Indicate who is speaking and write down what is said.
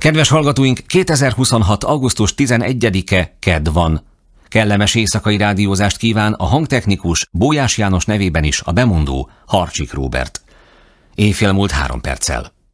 Speaker 1: Kedves hallgatóink, 2026. augusztus 11-e kedd van. Kellemes éjszakai rádiózást kíván a hangtechnikus Bójás János nevében is a bemondó Harcsik Róbert. Éjfél múlt 3 perccel.